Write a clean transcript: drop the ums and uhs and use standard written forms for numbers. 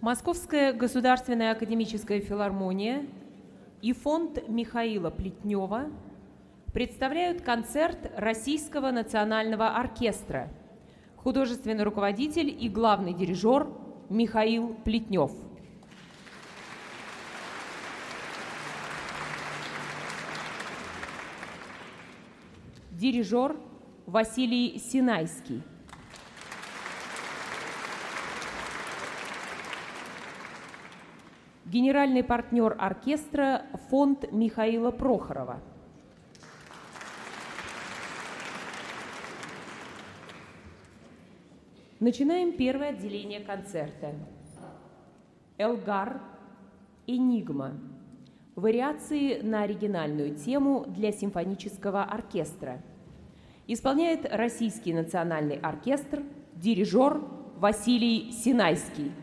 Московская государственная академическая филармония и фонд Михаила Плетнева представляют концерт Российского национального оркестра. Художественный руководитель и главный дирижер Михаил Плетнев. Дирижер Василий Синайский. Генеральный партнер оркестра фонд Михаила Прохорова. Начинаем первое отделение концерта. Элгар «Энигма». Вариации на оригинальную тему для симфонического оркестра. Исполняет Российский национальный оркестр, дирижер Василий Синайский.